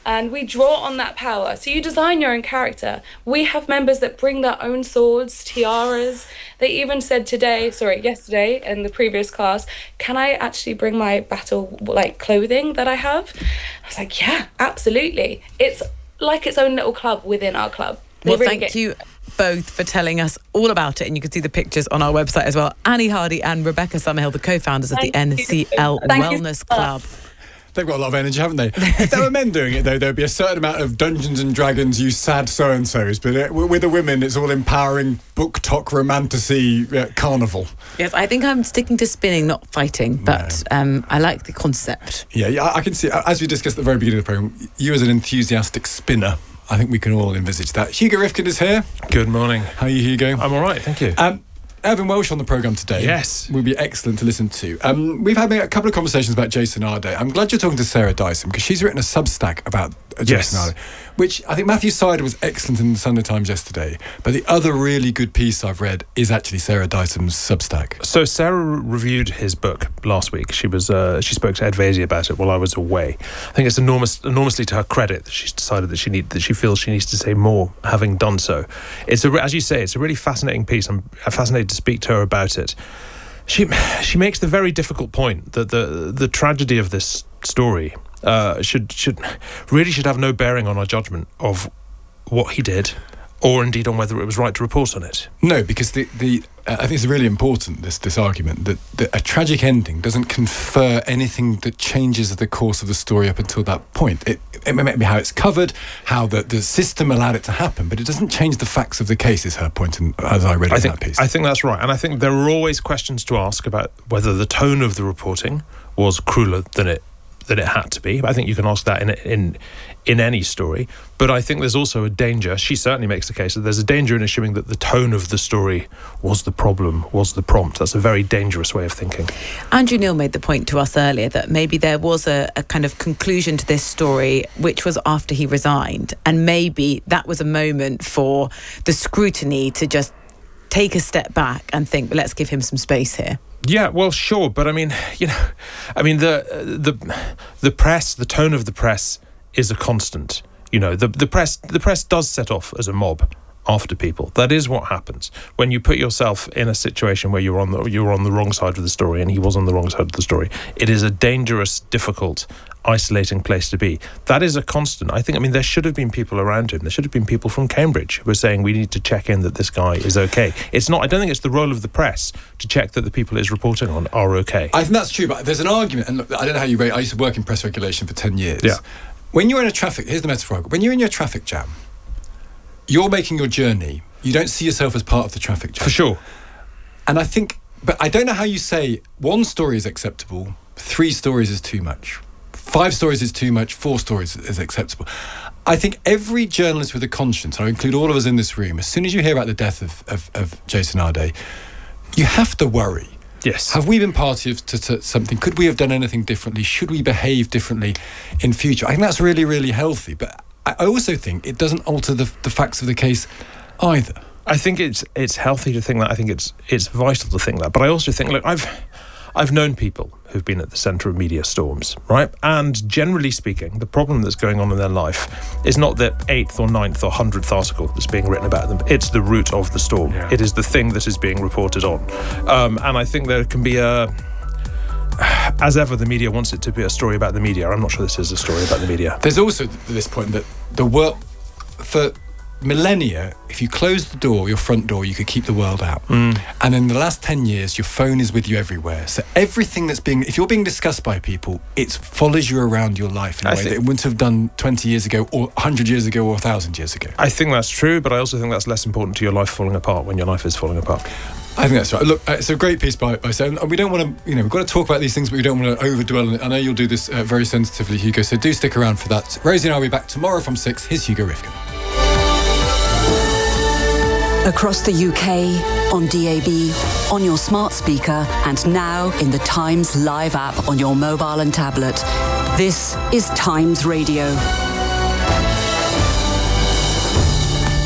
and we draw on that power. So you design your own character. We have members that bring their own swords, tiaras. They even said yesterday in the previous class, can I actually bring my battle clothing that I have? I was like, yeah, absolutely. It's like its own little club within our club. Well, thank you both for telling us all about it, and you can see the pictures on our website as well. Annie Hardy and Rebecca Summerhill, the co-founders of the NCL Wellness Club. They've got a lot of energy, haven't they? If there were men doing it, though, there'd be a certain amount of Dungeons and Dragons, you sad so-and-sos. But with the women, it's all empowering, book talk, romantasy, carnival. Yes, I think I'm sticking to spinning, not fighting. But I like the concept. Yeah, I can see, as we discussed at the very beginning of the programme, you as an enthusiastic spinner, I think we can all envisage that. Hugo Rifkin is here. Good morning. How are you, Hugo? I'm all right, thank you. Evan Welsh on the programme today. Yes. Will be excellent to listen to. We've had a couple of conversations about Jason Arday. I'm glad you're talking to Sarah Dyson, because she's written a Substack about Jason Arday, which I think Matthew Sider was excellent in the Sunday Times yesterday. But the other really good piece I've read is actually Sarah Dyson's Substack. So Sarah reviewed his book last week. She spoke to Ed Vaizey about it while I was away. I think it's enormously to her credit that she's decided that she feels she needs to say more, having done so. As you say, it's a really fascinating piece. I'm fascinated to speak to her about it. She makes the very difficult point that the tragedy of this story should have no bearing on our judgment of what he did, or indeed on whether it was right to report on it. No, because I think it's really important, this argument, that a tragic ending doesn't confer anything that changes the course of the story up until that point. It may be how it's covered, how the system allowed it to happen, but it doesn't change the facts of the case, is her point, as I read that piece. I think that's right. And I think there are always questions to ask about whether the tone of the reporting was crueler than it had to be. I think you can ask that in any story. But I think there's also a danger. She certainly makes the case that there's a danger in assuming that the tone of the story was the problem, was the prompt. That's a very dangerous way of thinking. Andrew Neil made the point to us earlier that maybe there was a kind of conclusion to this story, which was after he resigned. And maybe that was a moment for the scrutiny to just take a step back and think, let's give him some space here. Yeah, well, sure, but the press, the tone of the press is a constant. The press does set off as a mob after people. That is what happens when you put yourself in a situation where you're on the wrong side of the story, and he was on the wrong side of the story. It is a dangerous, difficult, isolating place to be. That is a constant. I think, there should have been people around him. There should have been people from Cambridge who were saying, we need to check in that this guy is okay. It's not, I don't think it's the role of the press to check that the people it's reporting on are okay. I think that's true, but there's an argument, and look, I don't know how you rate, I used to work in press regulation for 10 years. Yeah. When you're in here's the metaphor, when you're in your traffic jam, you're making your journey. You don't see yourself as part of the traffic jam. For sure. And I think, but I don't know how you say 1 story is acceptable, 3 stories is too much, 5 stories is too much, 4 stories is acceptable. I think every journalist with a conscience, I include all of us in this room, as soon as you hear about the death of Jason Arday, you have to worry. Yes. Have we been party to something? Could we have done anything differently? Should we behave differently in future? I think that's really, really healthy. But I also think it doesn't alter the facts of the case either. I think it's healthy to think that. I think it's vital to think that. But I also think, look, I've known people who've been at the centre of media storms, right? And generally speaking, the problem that's going on in their life is not the 8th or 9th or 100th article that's being written about them. It's the root of the storm. Yeah. It is the thing that is being reported on. And I think there can be as ever, the media wants it to be a story about the media. I'm not sure this is a story about the media. There's also this point that the world, for millennia, if you close the door, your front door, you could keep the world out. And in the last 10 years, your phone is with you everywhere. So everything if you're being discussed by people, it follows you around your life in a way that it wouldn't have done 20 years ago or 100 years ago or 1,000 years ago. I think that's true, but I also think that's less important to your life falling apart when your life is falling apart. I think that's right. Look, it's a great piece by Sarah. And we don't want to, we've got to talk about these things, but we don't want to overdwell on it. I know you'll do this very sensitively, Hugo, so do stick around for that. Rosie and I will be back tomorrow from 6. Here's Hugo Rifkin. Across the UK, on DAB, on your smart speaker, and now in the Times Live app on your mobile and tablet. This is Times Radio.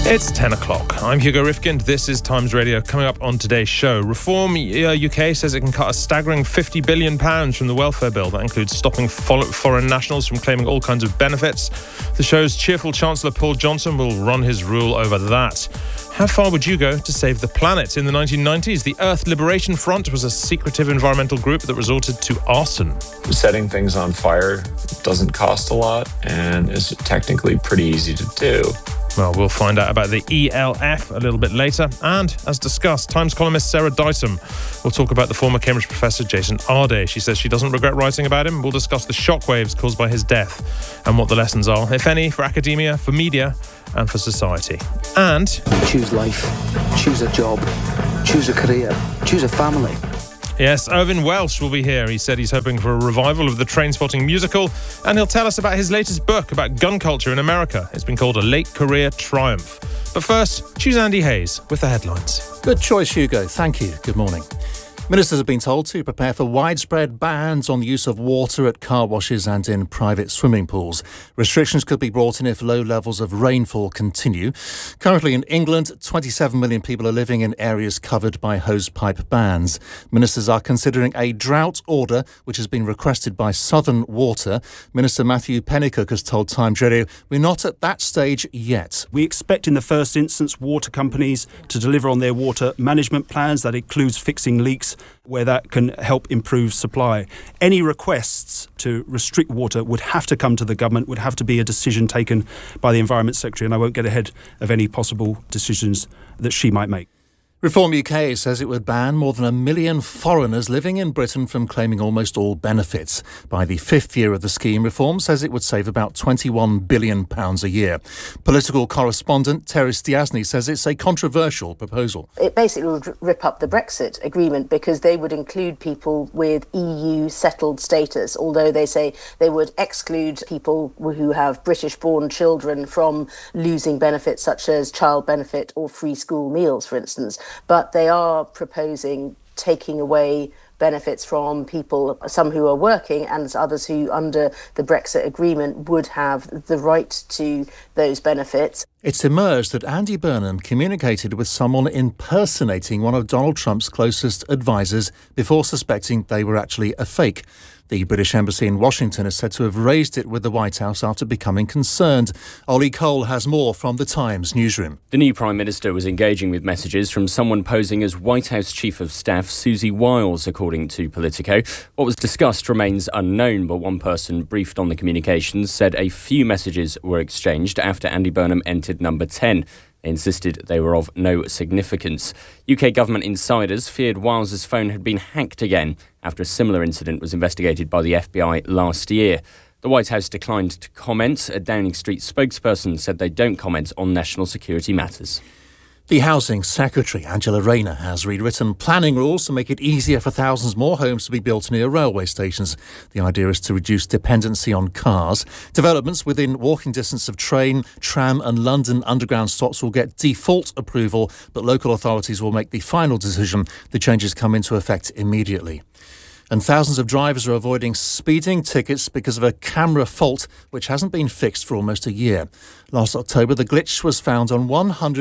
It's 10 o'clock. I'm Hugo Rifkind. This is Times Radio. Coming up on today's show, Reform UK says it can cut a staggering £50 billion from the welfare bill. That includes stopping foreign nationals from claiming all kinds of benefits. The show's cheerful Chancellor Paul Johnson will run his rule over that. How far would you go to save the planet? In the 1990s, the Earth Liberation Front was a secretive environmental group that resorted to arson. Setting things on fire doesn't cost a lot and is technically pretty easy to do. Well, we'll find out about the ELF a little bit later. And, as discussed, Times columnist Sarah Dyson will talk about the former Cambridge professor Jason Arday. She says she doesn't regret writing about him. We'll discuss the shockwaves caused by his death and what the lessons are, if any, for academia, for media and for society. And... choose life, choose a job, choose a career, choose a family. Yes, Irvine Welsh will be here. He said he's hoping for a revival of the Trainspotting musical, and he'll tell us about his latest book about gun culture in America. It's been called A Late Career Triumph. But first, choose Andy Hayes with the headlines. Good choice, Hugo. Thank you. Good morning. Ministers have been told to prepare for widespread bans on the use of water at car washes and in private swimming pools. Restrictions could be brought in if low levels of rainfall continue. Currently in England, 27 million people are living in areas covered by hosepipe bans. Ministers are considering a drought order, which has been requested by Southern Water. Minister Matthew Pennycook has told Times Radio, "We're not at that stage yet." We expect in the first instance water companies to deliver on their water management plans. That includes fixing leaks where that can help improve supply. Any requests to restrict water would have to come to the government, would have to be a decision taken by the Environment Secretary, and I won't get ahead of any possible decisions that she might make. Reform UK says it would ban more than 1 million foreigners living in Britain from claiming almost all benefits. By the 5th year of the scheme, Reform says it would save about £21 billion a year. Political correspondent Terry Stiasny says it's a controversial proposal. It basically would rip up the Brexit agreement because they would include people with EU settled status, although they say they would exclude people who have British-born children from losing benefits such as child benefit or free school meals, for instance. But they are proposing taking away benefits from people, some who are working and others who, under the Brexit agreement, would have the right to those benefits. It's emerged that Andy Burnham communicated with someone impersonating one of Donald Trump's closest advisors before suspecting they were actually a fake. The British Embassy in Washington is said to have raised it with the White House after becoming concerned. Ollie Cole has more from the Times newsroom. The new Prime Minister was engaging with messages from someone posing as White House Chief of Staff Susie Wiles, according to Politico. What was discussed remains unknown, but one person briefed on the communications said a few messages were exchanged after Andy Burnham entered number 10. They insisted they were of no significance. UK government insiders feared Wiles' phone had been hacked again after a similar incident was investigated by the FBI last year. The White House declined to comment. A Downing Street spokesperson said they don't comment on national security matters. The Housing Secretary, Angela Rayner, has rewritten planning rules to make it easier for thousands more homes to be built near railway stations. The idea is to reduce dependency on cars. Developments within walking distance of train, tram and London Underground stops will get default approval, but local authorities will make the final decision. The changes come into effect immediately. And thousands of drivers are avoiding speeding tickets because of a camera fault which hasn't been fixed for almost a year. Last October, the glitch was found on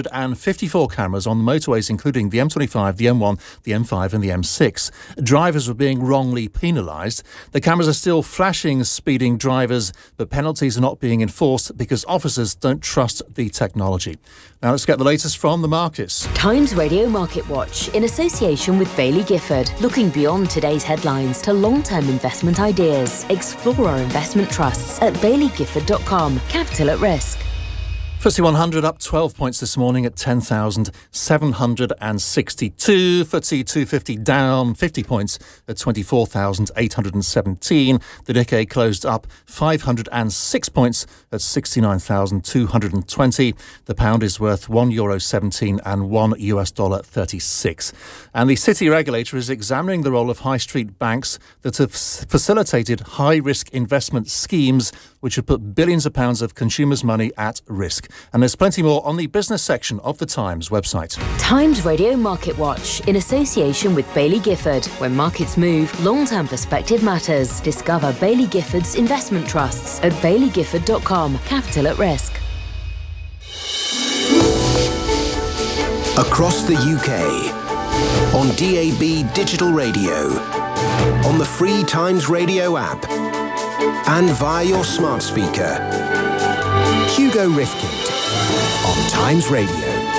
154 cameras on the motorways, including the M25, the M1, the M5 and the M6. Drivers were being wrongly penalised. The cameras are still flashing speeding drivers, but penalties are not being enforced because officers don't trust the technology. Now let's get the latest from the markets. Times Radio Market Watch, in association with Baillie Gifford, looking beyond today's headlines to long-term investment ideas. Explore our investment trusts at bailliegifford.com. Capital at risk. FTSE 100 up 12 points this morning at 10,762. FTSE 250 down 50 points at 24,817. The Nikkei closed up 506 points at 69,220. The pound is worth €1.17 and $1.36. And the city regulator is examining the role of high street banks that have facilitated high-risk investment schemes which have put billions of pounds of consumers' money at risk. And there's plenty more on the business section of the Times website. Times Radio Market Watch, in association with Baillie Gifford. When markets move, long-term perspective matters. Discover Baillie Gifford's investment trusts at bailliegifford.com. Capital at risk. Across the UK, on DAB digital radio, on the free Times Radio app, and via your smart speaker. Hugo Rifkind on Times Radio.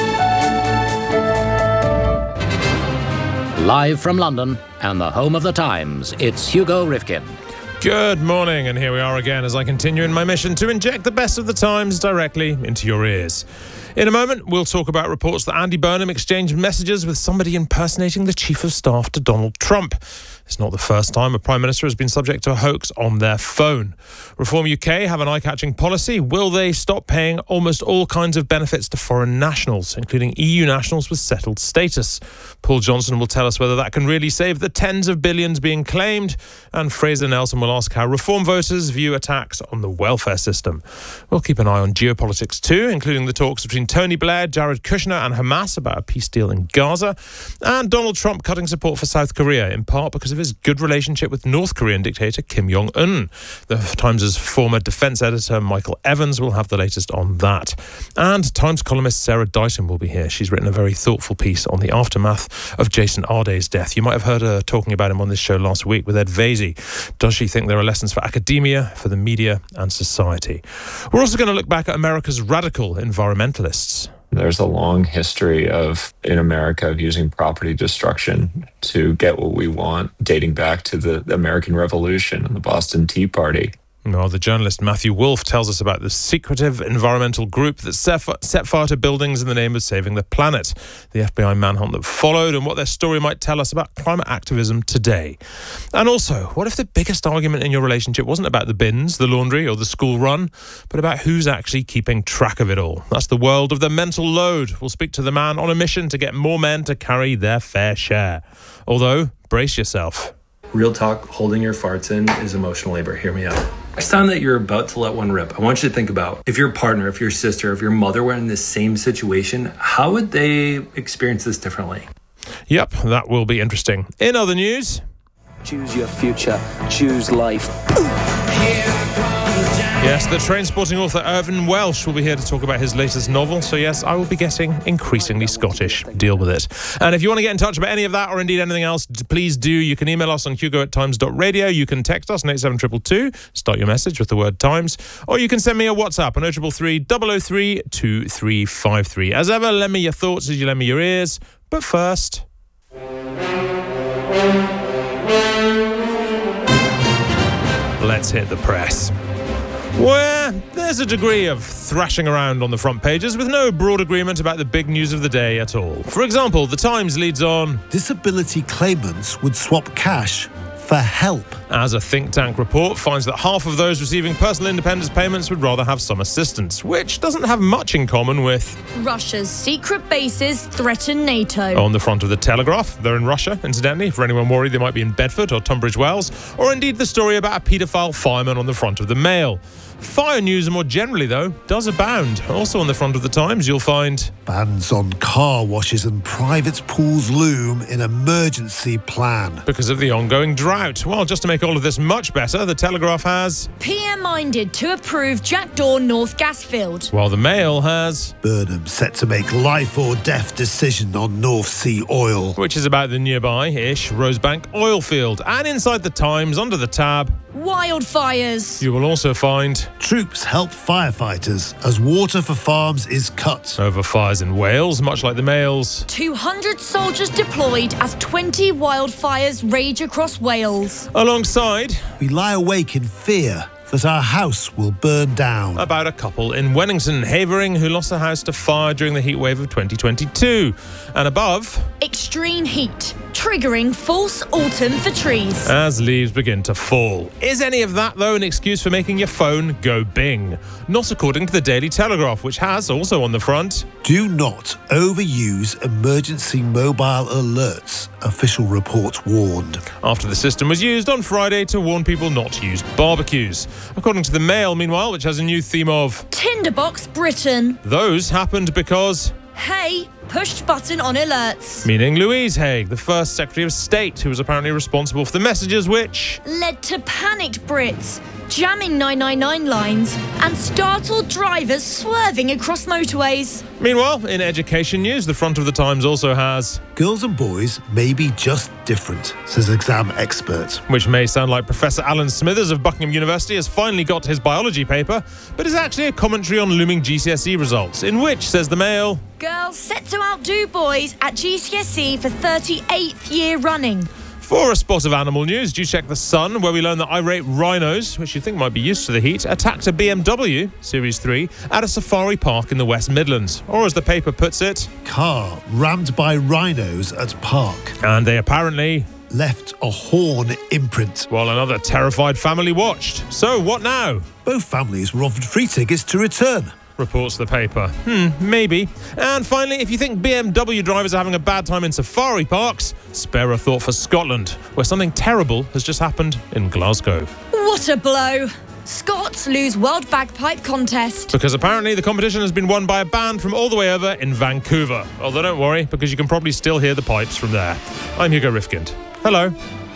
Live from London and the home of the Times, it's Hugo Rifkind. Good morning, and here we are again as I continue in my mission to inject the best of the Times directly into your ears. In a moment, we'll talk about reports that Andy Burnham exchanged messages with somebody impersonating the Chief of Staff to Donald Trump. It's not the first time a Prime Minister has been subject to a hoax on their phone. Reform UK have an eye-catching policy. Will they stop paying almost all kinds of benefits to foreign nationals, including EU nationals with settled status? Paul Johnson will tell us whether that can really save the tens of billions being claimed. And Fraser Nelson will ask how Reform voters view attacks on the welfare system. We'll keep an eye on geopolitics too, including the talks between Tony Blair, Jared Kushner and Hamas about a peace deal in Gaza. And Donald Trump cutting support for South Korea, in part because of his good relationship with North Korean dictator Kim Jong-un. The Times' former defence editor Michael Evans will have the latest on that. And Times columnist Sarah Dighton will be here. She's written a very thoughtful piece on the aftermath of Jason Arday's death. You might have heard her talking about him on this show last week with Ed Vasey. Does she think there are lessons for academia, for the media and society? We're also going to look back at America's radical environmentalists. There's a long history in America of using property destruction to get what we want, dating back to the American Revolution and the Boston Tea Party. Well, the journalist Matthew Wolfe tells us about the secretive environmental group that set fire to buildings in the name of saving the planet, the FBI manhunt that followed, and what their story might tell us about climate activism today. And also, what if the biggest argument in your relationship wasn't about the bins, the laundry, or the school run, but about who's actually keeping track of it all? That's the world of the mental load. We'll speak to the man on a mission to get more men to carry their fair share. Although, brace yourself. Real talk, holding your farts in is emotional labor. Hear me out. Next time that you're about to let one rip, I want you to think about if your partner, if your sister, if your mother were in this same situation, how would they experience this differently? Yep, that will be interesting. In other news... Choose your future. Choose life. Yes, the Trainspotting author Irvine Welsh will be here to talk about his latest novel. So yes, I will be getting increasingly Scottish. Deal with it. And if you want to get in touch about any of that or indeed anything else, please do. You can email us on hugo@times.radio. You can text us on 87222. Start your message with the word Times. Or you can send me a WhatsApp on 0333 003 2353. As ever, lend me your thoughts as you lend me your ears. But first... let's hit the press, where there's a degree of thrashing around on the front pages with no broad agreement about the big news of the day at all. For example, The Times leads on... disability claimants would swap cash for help. As a think tank report finds that half of those receiving personal independence payments would rather have some assistance, which doesn't have much in common with... Russia's secret bases threaten NATO. On the front of The Telegraph, they're in Russia, incidentally, for anyone worried they might be in Bedford or Tunbridge Wells, or indeed the story about a paedophile fireman on the front of the Mail. Fire news, more generally, though, does abound. Also on the front of The Times, you'll find... bans on car washes and private pools loom in emergency plan. Because of the ongoing drought. Well, just to make all of this much better, The Telegraph has... PM minded to approve Jackdaw North gas field. While the Mail has... Burnham set to make life or death decision on North Sea oil. Which is about the nearby-ish Rosebank oil field. And inside The Times, under the tab... wildfires. You will also find... troops help firefighters as water for farms is cut. Over fires in Wales, much like the Mail's. 200 soldiers deployed as 20 wildfires rage across Wales. Alongside... we lie awake in fear that our house will burn down. About a couple in Wennington, Havering, who lost their house to fire during the heatwave of 2022. And above... extreme heat, triggering false autumn for trees. As leaves begin to fall. Is any of that, though, an excuse for making your phone go bing? Not according to the Daily Telegraph, which has, also on the front... do not overuse emergency mobile alerts, official report warned. After the system was used on Friday to warn people not to use barbecues. According to the Mail, meanwhile, which has a new theme of... Tinderbox Britain. Those happened because... hey, pushed button on alerts. Meaning Louise Haigh, the first Secretary of State, who was apparently responsible for the messages which led to panicked Brits jamming 999 lines and startled drivers swerving across motorways. Meanwhile, in education news, the front of the Times also has girls and boys may be just different, says exam expert. Which may sound like Professor Alan Smithers of Buckingham University has finally got his biology paper, but is actually a commentary on looming GCSE results, in which, says the Mail, girls set to outdo boys at GCSE for 38th year running. For a spot of animal news, do check The Sun, where we learn that irate rhinos, which you'd think might be used to the heat, attacked a BMW, Series 3, at a safari park in the West Midlands. Or as the paper puts it, car rammed by rhinos at park. And they apparently left a horn imprint. While another terrified family watched. So what now? Both families were offered free tickets to return. Reports the paper. Maybe. And finally, if you think BMW drivers are having a bad time in safari parks, spare a thought for Scotland, where something terrible has just happened in Glasgow. What a blow! Scots lose World Bagpipe Contest. Because apparently the competition has been won by a band from all the way over in Vancouver. Although don't worry, because you can probably still hear the pipes from there. I'm Hugo Rifkind. Hello.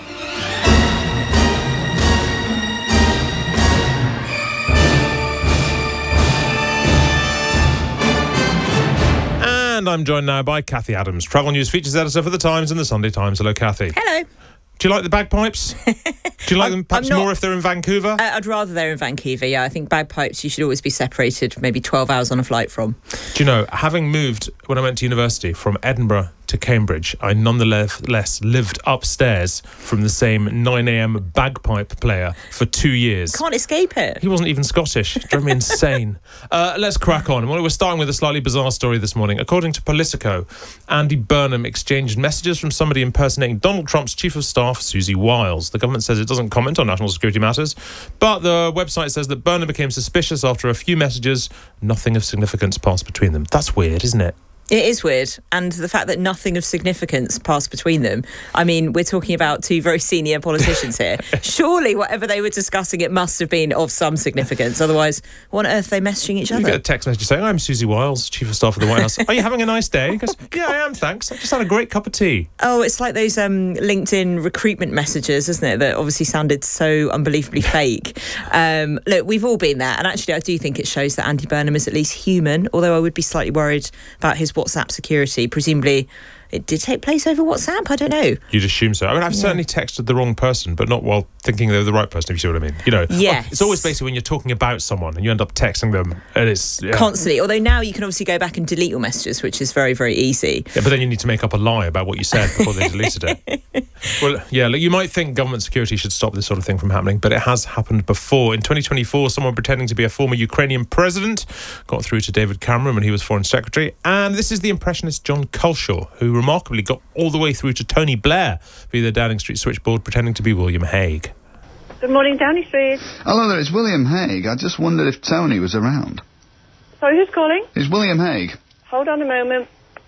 And I'm joined now by Kathy Adams, Travel News Features Editor for The Times and The Sunday Times. Hello, Kathy. Hello. Do you like the bagpipes? Do you like them perhaps more if they're in Vancouver? I'd rather they're in Vancouver, yeah. I think bagpipes you should always be separated maybe 12 hours on a flight from. Do you know, having moved when I went to university from Edinburgh to Cambridge, I nonetheless lived upstairs from the same 9 a.m. bagpipe player for 2 years. Can't escape it. He wasn't even Scottish. It drove me insane. Let's crack on. We're starting with a slightly bizarre story this morning. According to Politico, Andy Burnham exchanged messages from somebody impersonating Donald Trump's Chief of Staff, Susie Wiles. The government says it doesn't comment on national security matters, but the website says that Burnham became suspicious after a few messages. Nothing of significance passed between them. That's weird, isn't it? It is weird. And the fact that nothing of significance passed between them. I mean, we're talking about two very senior politicians here. Surely whatever they were discussing, it must have been of some significance. Otherwise, what on earth are they messaging each other? You get a text message saying, I'm Susie Wiles, Chief of Staff of the White House. Are you having a nice day? He goes, yeah, I am, thanks. I just had a great cup of tea. Oh, it's like those LinkedIn recruitment messages, isn't it? That obviously sounded so unbelievably fake. Look, we've all been there. And actually, I do think it shows that Andy Burnham is at least human, although I would be slightly worried about his WhatsApp security. Presumably it did take place over WhatsApp. I don't know. You'd assume so. I mean, I've certainly texted the wrong person, but not while thinking they're the right person, if you see what I mean. You know, yes. It's always basically when you're talking about someone and you end up texting them, and it's constantly. Although now you can obviously go back and delete your messages, which is very, very easy. Yeah, but then you need to make up a lie about what you said before they deleted it. Well, yeah, look, you might think government security should stop this sort of thing from happening, but it has happened before. In 2024, someone pretending to be a former Ukrainian president got through to David Cameron when he was Foreign Secretary, and this is the impressionist John Culshaw, who remarkably got all the way through to Tony Blair via the Downing Street switchboard, pretending to be William Hague. Good morning, Downing Street. Hello there, it's William Hague. I just wondered if Tony was around. Sorry, who's calling? It's William Hague. Hold on a moment.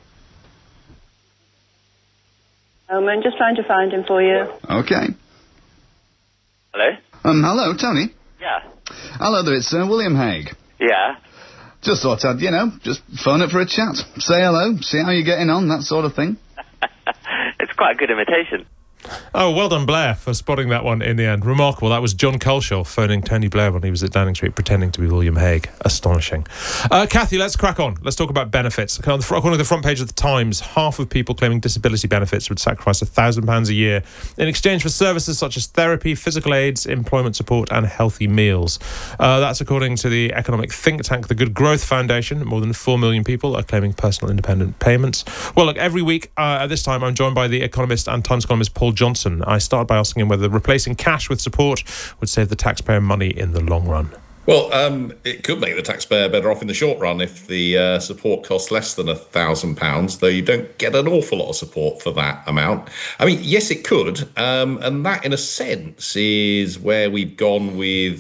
Just trying to find him for you. Okay. Hello? Hello, Tony? Yeah. Hello there, it's William Hague. Yeah. Just thought I'd, just phone it for a chat. Say hello, see how you're getting on, that sort of thing. It's quite a good imitation. Oh, well done, Blair, for spotting that one in the end. Remarkable. That was John Culshaw phoning Tony Blair when he was at Downing Street, pretending to be William Hague. Astonishing. Kathy, let's crack on. Let's talk about benefits. According to the front page of the Times, half of people claiming disability benefits would sacrifice £1,000 a year in exchange for services such as therapy, physical aids, employment support and healthy meals. That's according to the economic think tank, the Good Growth Foundation. More than 4 million people are claiming personal independent payments. Well, look, every week at this time, I'm joined by the economist and Times columnist Paul Johnson. I start by asking him whether replacing cash with support would save the taxpayer money in the long run. Well, it could make the taxpayer better off in the short run if the support costs less than £1,000, though you don't get an awful lot of support for that amount. I mean, yes, it could, and that, in a sense, is where we've gone with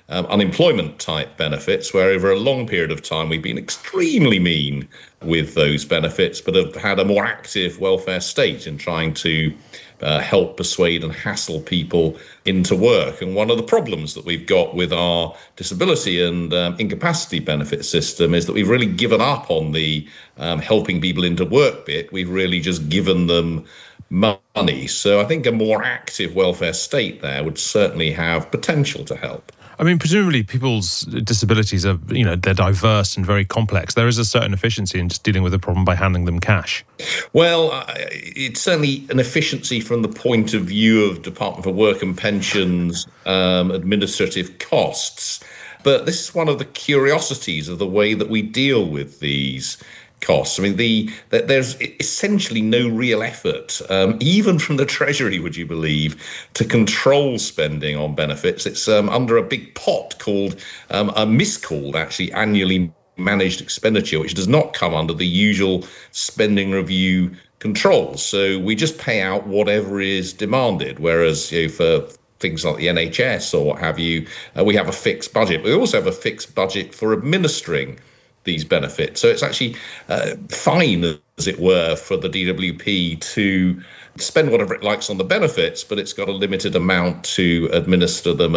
unemployment type benefits, where over a long period of time we've been extremely mean with those benefits, but have had a more active welfare state in trying to help persuade and hassle people into work. And one of the problems that we've got with our disability and incapacity benefit system is that we've really given up on the helping people into work bit. We've really just given them money. So I think a more active welfare state there would certainly have potential to help. I mean, presumably people's disabilities are, they're diverse and very complex. There is a certain efficiency in just dealing with the problem by handing them cash. Well, it's certainly an efficiency from the point of view of Department for Work and Pensions administrative costs. But this is one of the curiosities of the way that we deal with these costs. I mean, there's essentially no real effort, even from the Treasury, would you believe, to control spending on benefits. It's under a big pot called, miscalled actually, annually managed expenditure, which does not come under the usual spending review controls. So we just pay out whatever is demanded, whereas for things like the NHS or what have you, we have a fixed budget. We also have a fixed budget for administering these benefits. So it's actually fine, as it were, for the DWP to spend whatever it likes on the benefits, but it's got a limited amount to administer them